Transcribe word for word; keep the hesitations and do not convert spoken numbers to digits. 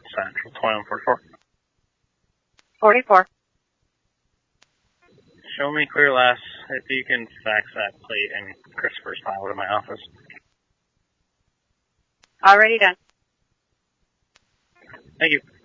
Central, twenty-one forty-four. forty-four. Show me clear last. If you can fax that plate and Christopher's file to my office. Already done. Thank you.